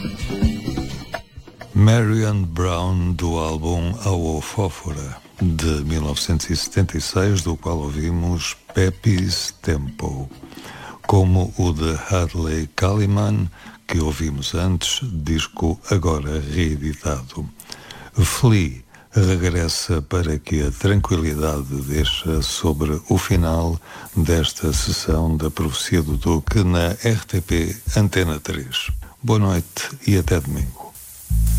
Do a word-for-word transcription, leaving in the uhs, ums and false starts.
Marion Brown, do álbum A Fósfora, de mil novecentos e setenta e seis, do qual ouvimos Pepe's Tempo, como o de Hadley Kaliman, que ouvimos antes, disco agora reeditado. Flea regressa para que a tranquilidade deixa sobre o final desta sessão da Profecia do Duque na R T P Antena três. Boa noite e até domingo.